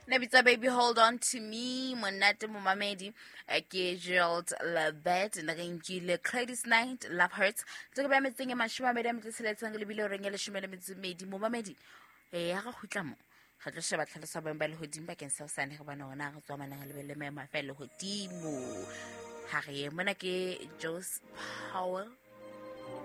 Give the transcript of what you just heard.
Nebitsa baby, hold on to me. Monate Mumamedi, Ake Gerald Labet, and again Gile Credit Night, Love Hurts. Talk about me thinking my shuma madam to select Sangle below English Medi Mumamedi. Haka Hutamo. Ga tlo sheba tlhalosa bang ba le hodimo bakeng sa ho sane ga bana ona go tswa mana le me mafelo hodimo ha re mona ke Jose Powell